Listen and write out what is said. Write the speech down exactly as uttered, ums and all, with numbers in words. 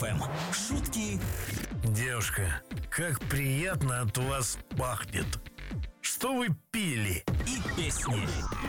эф эм. Шутки. Девушка, как приятно от вас пахнет. Что вы пили? И песни.